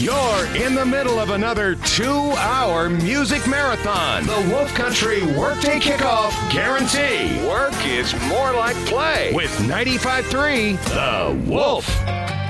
You're in the middle of another 2-hour music marathon. The Wolf Country Workday Kickoff Guarantee. Work is more like play with 95.3 The Wolf.